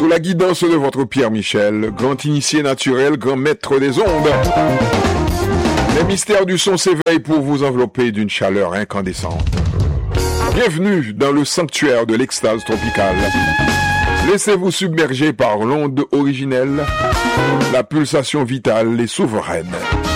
Sous la guidance de votre Pierre Michel, grand initié naturel, grand maître des ondes, les mystères du son s'éveillent pour vous envelopper d'une chaleur incandescente. Bienvenue dans le sanctuaire de l'extase tropicale. Laissez-vous submerger par l'onde originelle, la pulsation vitale et souveraine.